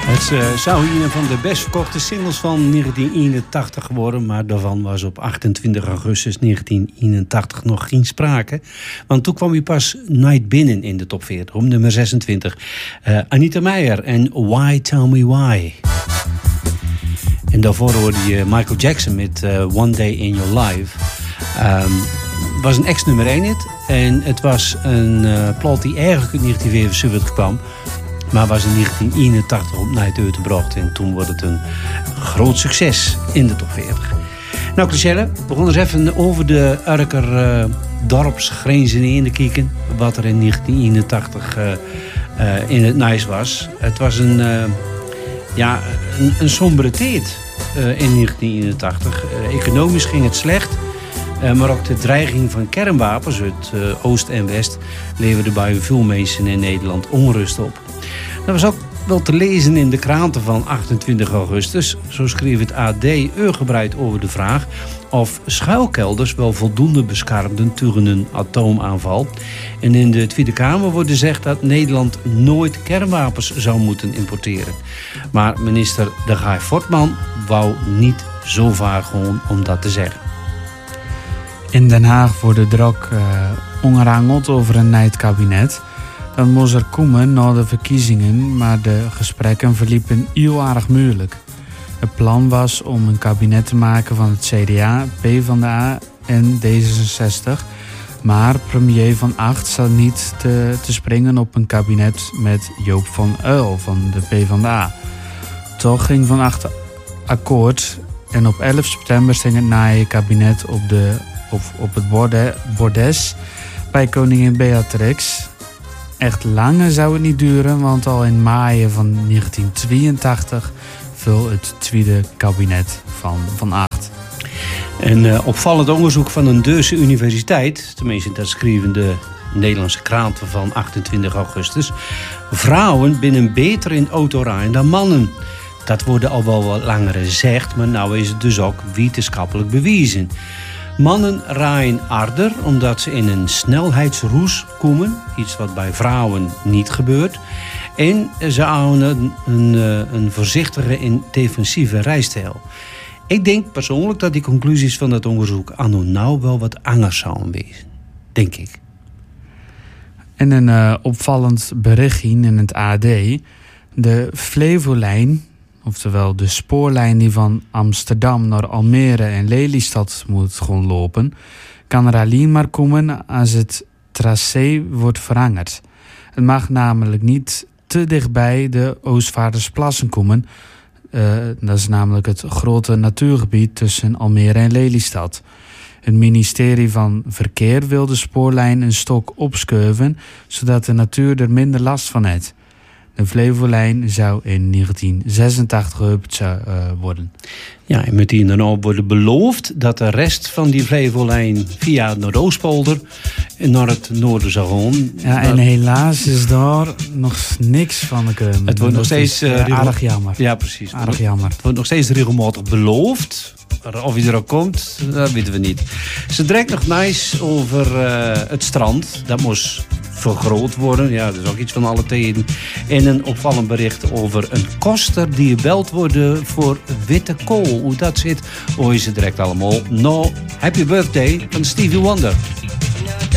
Het zou een van de best verkochte singles van 1981 geworden, maar daarvan was op 28 augustus 1981 nog geen sprake. Want toen kwam hij pas Night binnen in de top 40, op nummer 26. Anita Meijer en Why Tell Me Why. En daarvoor hoorde je Michael Jackson met One Day in Your Life. Was een ex-nummer 1 hit. En het was een plot die eigenlijk in 1974 kwam. Maar was in 1981 op Night uitgebracht. En toen wordt het een groot succes in de top 40. Nou, Chriselle, we begonnen eens even over de Urker dorpsgrenzen in te kijken. Wat er in 1981 in het nieuws was. Het was een sombere tijd in 1981. Economisch ging het slecht. Maar ook de dreiging van kernwapens uit Oost en West leverde bij veel mensen in Nederland onrust op. Dat was ook wel te lezen in de kranten van 28 augustus. Zo schreef het AD uitgebreid over de vraag of schuilkelders wel voldoende beschermden tegen een atoomaanval. En in de Tweede Kamer wordt gezegd dat Nederland nooit kernwapens zou moeten importeren. Maar minister De Gaay Fortman wou niet zo vaag gewoon om dat te zeggen. In Den Haag wordt er ook ongerangeld over een nieuw kabinet. Dan moest er komen na de verkiezingen, maar de gesprekken verliepen heel erg moeilijk. Het plan was om een kabinet te maken van het CDA, PvdA en D66. Maar premier Van Agt zat niet te springen op een kabinet met Joop van Uyl van de PvdA. Toch ging Van Agt akkoord en op 11 september ging het nieuwe kabinet op het bordes bij koningin Beatrix. Echt langer zou het niet duren, want al in maart van 1982 viel het tweede kabinet van Agt. Een opvallend onderzoek van een Deurse universiteit, tenminste dat schreven de Nederlandse kranten van 28 augustus. Vrouwen binnen beter in autorijden dan mannen. Dat wordt al wel wat langer gezegd, maar nou is het dus ook wetenschappelijk bewezen. Mannen rijden harder omdat ze in een snelheidsroes komen. Iets wat bij vrouwen niet gebeurt. En ze houden een voorzichtige en defensieve rijstijl. Ik denk persoonlijk dat die conclusies van dat onderzoek anno nou wel wat anders zouden wezen. Denk ik. En een opvallend berichtje in het AD. De Flevolijn, oftewel de spoorlijn die van Amsterdam naar Almere en Lelystad moet gaan lopen, kan er alleen maar komen als het tracé wordt veranderd. Het mag namelijk niet te dichtbij de Oostvaardersplassen komen. Dat is namelijk het grote natuurgebied tussen Almere en Lelystad. Het ministerie van Verkeer wil de spoorlijn een stok opschuiven, zodat de natuur er minder last van heeft. De Flevolijn zou in 1986 geopend worden. Ja, en meteen daarna wordt beloofd dat de rest van die Flevolijn via Noordoostpolder naar het noorden zou gaan. Ja, en helaas is daar nog niks van gekomen. Het wordt nog steeds aardig jammer. Ja, precies. Aardig jammer. Het wordt nog steeds regelmatig beloofd. Of hij er ook komt, dat weten we niet. Ze direct nog nice over het strand. Dat moest vergroot worden. Ja, dat is ook iets van alle tijden. En een opvallend bericht over een koster die gebeld wordt voor witte kool. Hoe dat zit, hoor je ze direct allemaal. No, happy birthday van Stevie Wonder.